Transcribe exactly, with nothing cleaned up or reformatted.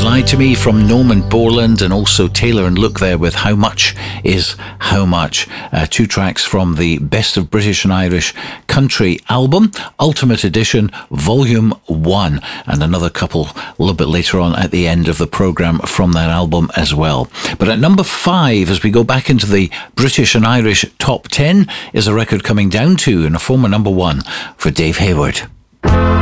Lied to Me from Norman Borland, and also Taylor and Look there with How Much Is How Much. Uh, two tracks from the Best of British and Irish Country album, Ultimate Edition, Volume one, and another couple a little bit later on at the end of the programme from that album as well. But at number five, as we go back into the British and Irish top ten, is a record coming down to, and a former number one for Dave Hayward.